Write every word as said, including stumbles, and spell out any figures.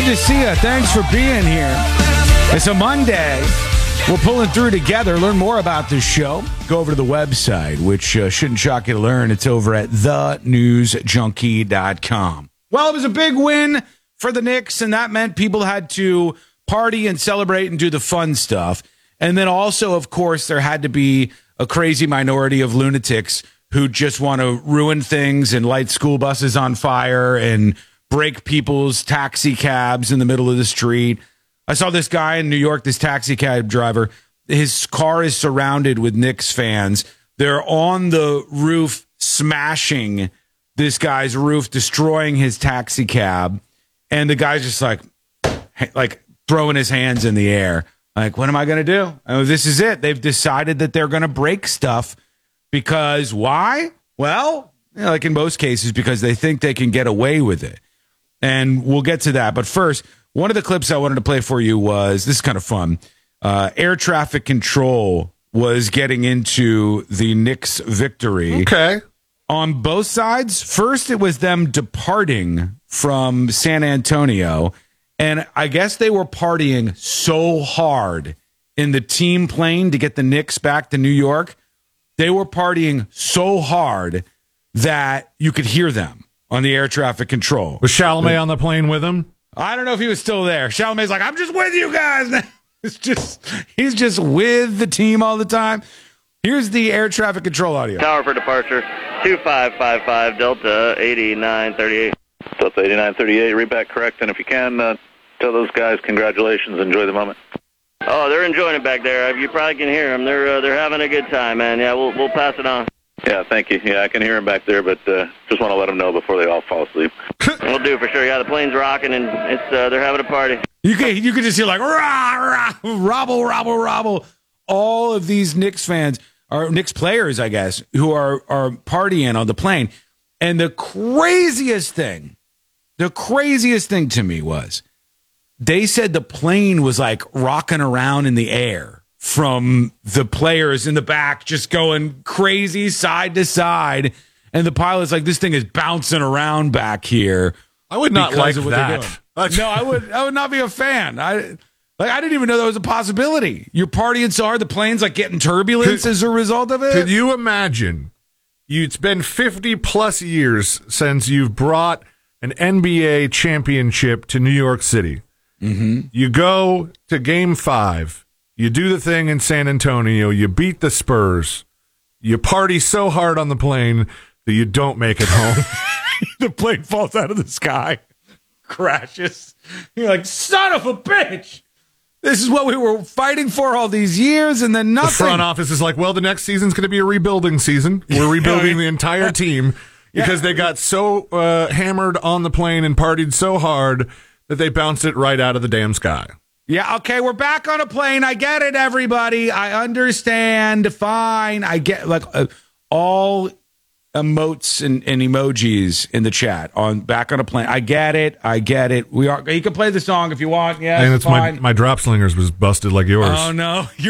good to see you. Thanks for being here. It's a Monday. We're pulling through together. Learn more about this show. Go over to the website, which uh, shouldn't shock you to learn. It's over at the news junkie dot com. Well, it was a big win for the Knicks, and that meant people had to party and celebrate and do the fun stuff. And then also, of course, there had to be a crazy minority of lunatics who just want to ruin things and light school buses on fire and break people's taxi cabs in the middle of the street. I saw this guy in New York, this taxi cab driver. His car is surrounded with Knicks fans. They're on the roof smashing this guy's roof, destroying his taxi cab. And the guy's just like, like throwing his hands in the air. Like, what am I going to do? Oh, this is it. They've decided that they're going to break stuff because why? Well, you know, like in most cases, because they think they can get away with it. And we'll get to that. But first, one of the clips I wanted to play for you was, this is kind of fun. Uh, air traffic control was getting into the Knicks victory. Okay. On both sides. First, it was them departing from San Antonio. And I guess they were partying so hard in the team plane to get the Knicks back to New York. They were partying so hard that you could hear them on the air traffic control. Was Chalamet on the plane with him? I don't know if he was still there. Chalamet's like, I'm just with you guys. It's just, he's just with the team all the time. Here's the air traffic control audio. Tower for departure, two five five five, Delta eighty-nine thirty-eight. Delta eighty-nine thirty-eight, read back correct. And if you can, uh, tell those guys congratulations. Enjoy the moment. Oh, they're enjoying it back there. You probably can hear them. They're uh, they're having a good time, man. Yeah, we'll we'll pass it on. Yeah, thank you. Yeah, I can hear them back there, but uh, just want to let them know before they all fall asleep. We'll do for sure. Yeah, the plane's rocking, and it's uh, they're having a party. You can you can just hear like rah rah robble robble robble. All of these Knicks fans are Knicks players, I guess, who are are partying on the plane. And the craziest thing, the craziest thing to me was they said the plane was like rocking around in the air from the players in the back, just going crazy side to side. And the pilot's like, this thing is bouncing around back here. I would not like that. No, I would I would not be a fan. I like I didn't even know that was a possibility. You're partying so hard, the plane's like getting turbulence could, as a result of it. Could you imagine? You, it's been fifty plus years since you've brought an N B A championship to New York City. Mm-hmm. You go to game five. You do the thing in San Antonio. You beat the Spurs. You party so hard on the plane that you don't make it home. The plane falls out of the sky, crashes. You're like, son of a bitch. This is what we were fighting for all these years, and then nothing. The front office is like, well, the next season's going to be a rebuilding season. We're rebuilding the entire team because yeah. they got so uh, hammered on the plane and partied so hard that they bounced it right out of the damn sky. Yeah, okay, we're back on a plane. I get it, everybody. I understand. Fine. I get, like, uh, all emotes and, and emojis in the chat on back on a plane. I get it. I get it. We are. You can play the song if you want. Yeah, and it's it's fine. my my drop slingers was busted like yours. Oh no, you're